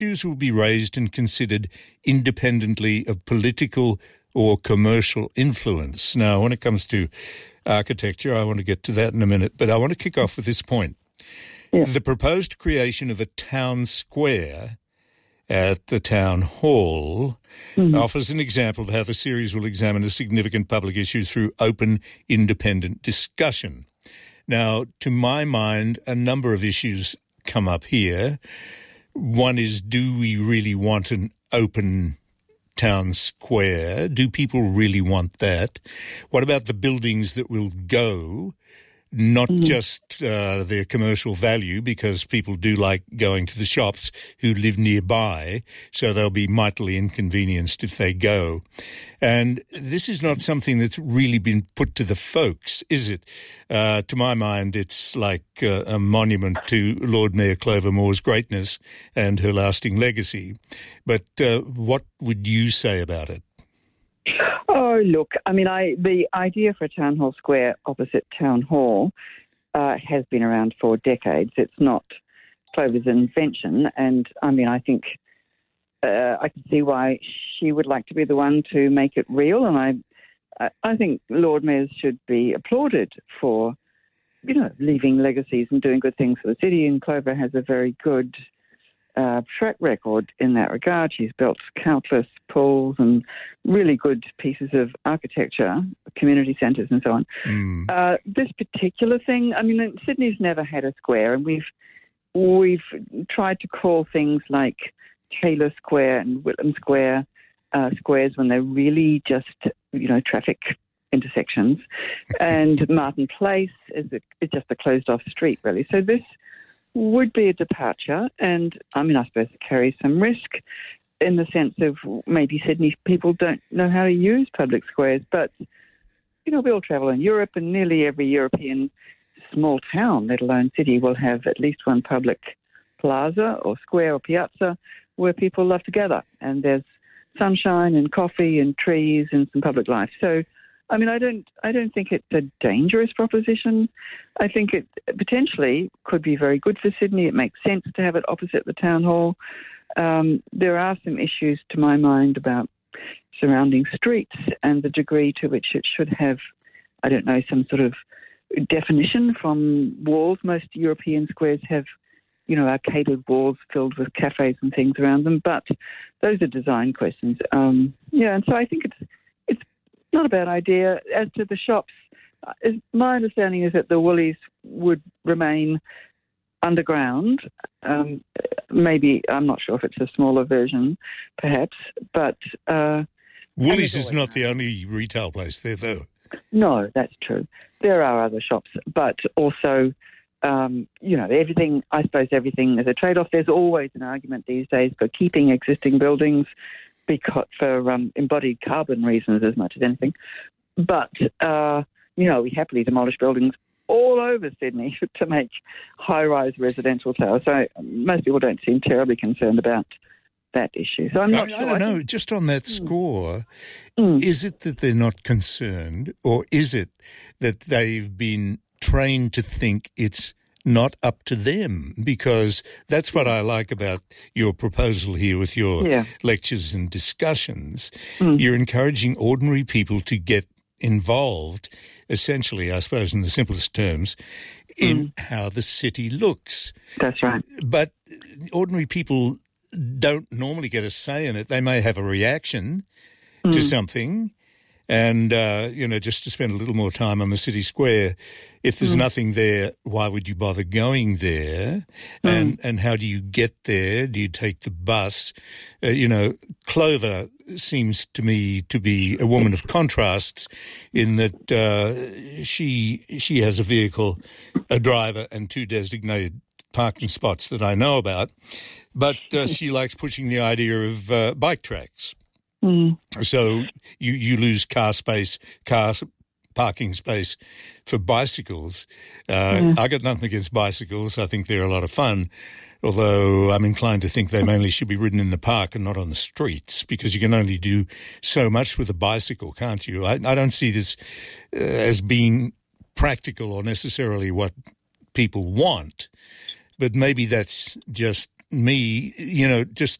issues will be raised and considered independently of political or commercial influence. Now, when it comes to architecture, I want to get to that in a minute, but I want to kick off with this point. Yeah. The proposed creation of a town square at the town hall offers an example of how the series will examine a significant public issue through open, independent discussion. Now, to my mind, a number of issues come up here. One is, do we really want an open town square? Do people really want that? What about the buildings that will go? Not just their commercial value, because people do like going to the shops who live nearby, so they'll be mightily inconvenienced if they go. And this is not something that's really been put to the folks, is it? To my mind, it's like a monument to Lord Mayor Clover Moore's greatness and her lasting legacy. But what would you say about it? Oh, look, I mean, the idea for a town hall square opposite town hall has been around for decades. It's not Clover's invention, and I mean, I think I can see why she would like to be the one to make it real, and I think Lord Mayors should be applauded for, you know, leaving legacies and doing good things for the city, and Clover has a very good track record in that regard. She's built countless pools and really good pieces of architecture, community centres and so on. This particular thing, I mean, Sydney's never had a square, and we've tried to call things like Taylor Square and Whitlam Square squares when they're really just, you know, traffic intersections. And Martin Place is just a closed-off street, really. So this would be a departure, and I mean, I suppose it carries some risk in the sense of maybe Sydney people don't know how to use public squares, but, you know, we all travel in Europe, and nearly every European small town, let alone city, will have at least one public plaza or square or piazza where people love to gather, and there's sunshine and coffee and trees and some public life. So, I mean, I don't think it's a dangerous proposition. I think it potentially could be very good for Sydney. It makes sense to have it opposite the town hall. There are some issues, to my mind, about surrounding streets and the degree to which it should have, I don't know, some sort of definition from walls. Most European squares have, you know, arcaded walls filled with cafes and things around them, but those are design questions. And so I think it's not a bad idea. As to the shops, my understanding is that the Woolies would remain underground. Maybe, I'm not sure if it's a smaller version, perhaps, but... Woolies is not the only retail place there, though. No, that's true. There are other shops, but also, you know, everything is a trade-off. There's always an argument these days for keeping existing buildings for embodied carbon reasons as much as anything. But, you know, we happily demolish buildings all over Sydney to make high-rise residential towers. So most people don't seem terribly concerned about that issue. So I'm not sure. I don't know. Just on that score, is it that they're not concerned, or is it that they've been trained to think it's not up to them? Because that's what I like about your proposal here with your lectures and discussions. You're encouraging ordinary people to get involved, essentially, I suppose, in the simplest terms, in how the city looks. That's right. But ordinary people don't normally get a say in it. They may have a reaction to something, and, you know, just to spend a little more time on the city square. If there's nothing there, why would you bother going there? And how do you get there? Do you take the bus? You know, Clover seems to me to be a woman of contrasts in that she has a vehicle, a driver, and 2 designated parking spots that I know about, but she likes pushing the idea of bike tracks. So you lose parking space for bicycles. I got nothing against bicycles. I think they're a lot of fun, although I'm inclined to think they mainly should be ridden in the park and not on the streets, because you can only do so much with a bicycle, can't you? I don't see this as being practical or necessarily what people want, but maybe that's just me, just